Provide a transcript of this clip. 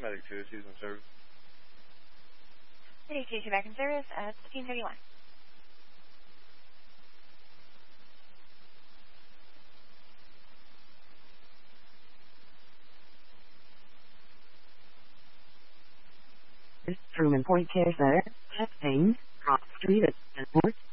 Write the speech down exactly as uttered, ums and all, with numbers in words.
Medic two, she's in service. Medic two, back in service, uh, fifteen thirty-one. Truman Point Care Center, fifteen, Cross Street at North.